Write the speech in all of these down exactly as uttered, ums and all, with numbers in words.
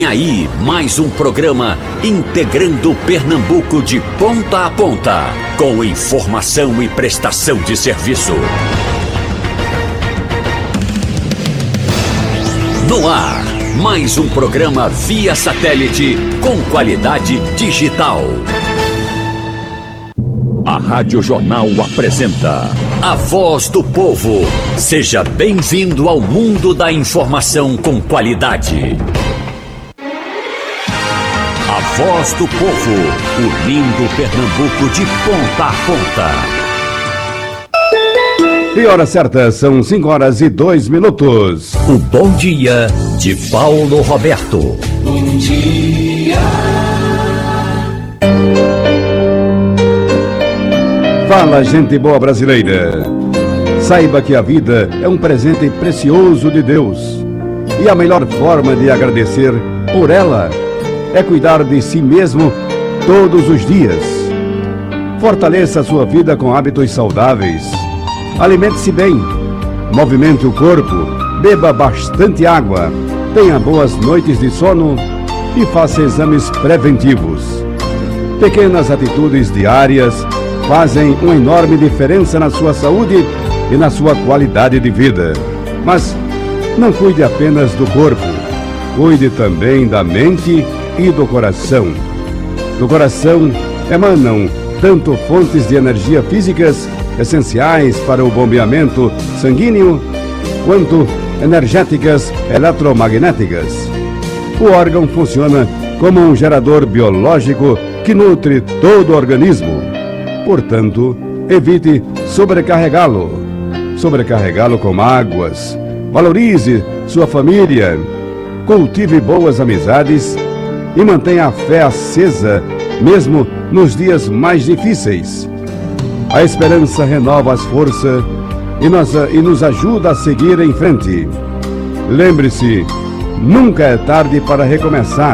Aí, mais um programa integrando Pernambuco de ponta a ponta, com informação e prestação de serviço. No ar, mais um programa via satélite com qualidade digital. A Rádio Jornal apresenta A Voz do Povo. Seja bem-vindo ao mundo da informação com qualidade. A Voz do Povo, unindo Pernambuco de ponta a ponta. E hora certa, são cinco horas e dois minutos. O bom dia de Paulo Roberto. Bom dia. Fala, gente boa brasileira. Saiba que a vida é um presente precioso de Deus. E a melhor forma de agradecer por ela é cuidar de si mesmo todos os dias. Fortaleça a sua vida com hábitos saudáveis. Alimente-se bem, movimente o corpo, beba bastante água, tenha boas noites de sono e faça exames preventivos. Pequenas atitudes diárias fazem uma enorme diferença na sua saúde e na sua qualidade de vida. Mas não cuide apenas do corpo, cuide também da mente e do coração. Do coração emanam tanto fontes de energia físicas essenciais para o bombeamento sanguíneo, quanto energéticas eletromagnéticas. O órgão funciona como um gerador biológico que nutre todo o organismo. Portanto, evite sobrecarregá-lo. Sobrecarregá-lo com mágoas. Valorize sua família. Cultive boas amizades e mantenha a fé acesa, mesmo nos dias mais difíceis. A esperança renova as forças e nos, e nos ajuda a seguir em frente. Lembre-se, nunca é tarde para recomeçar.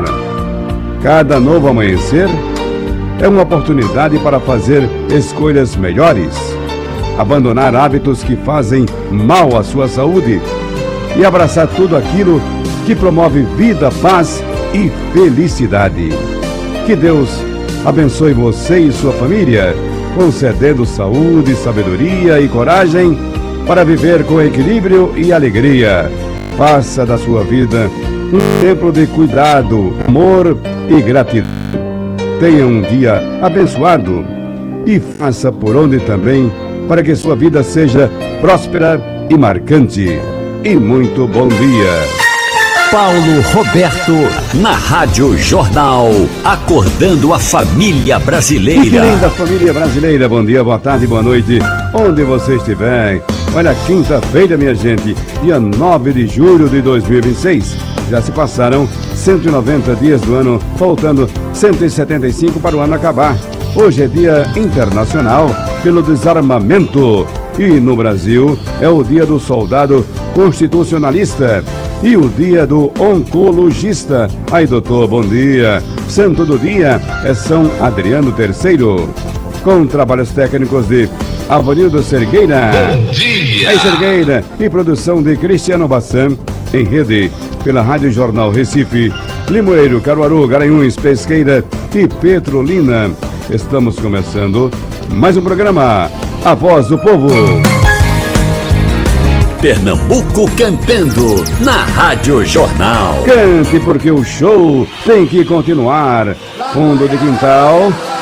Cada novo amanhecer é uma oportunidade para fazer escolhas melhores, abandonar hábitos que fazem mal à sua saúde e abraçar tudo aquilo que promove vida, paz e felicidade. Que Deus abençoe você e sua família, concedendo saúde, sabedoria e coragem para viver com equilíbrio e alegria. Faça da sua vida um templo de cuidado, amor e gratidão. Tenha um dia abençoado e faça por onde também para que sua vida seja próspera e marcante. E muito bom dia. Paulo Roberto, na Rádio Jornal, acordando a família brasileira. Que linda família brasileira, bom dia, boa tarde, boa noite, onde você estiver. Olha, quinta-feira, minha gente, dia nove de julho de dois mil e vinte e seis. Já se passaram cento e noventa dias do ano, faltando cento e setenta e cinco para o ano acabar. Hoje é Dia Internacional pelo Desarmamento. E no Brasil é o Dia do Soldado Constitucionalista e o Dia do Oncologista. Aí, doutor, bom dia. Santo do dia é São Adriano terceiro, com trabalhos técnicos de Avanildo Sergueira. Bom dia! Aí, Sergueira, e produção de Cristiano Bassan, em rede pela Rádio Jornal Recife, Limoeiro, Caruaru, Garanhuns, Pesqueira e Petrolina. Estamos começando mais um programa, A Voz do Povo. Pernambuco cantando na Rádio Jornal. Cante porque o show tem que continuar. Fundo de quintal,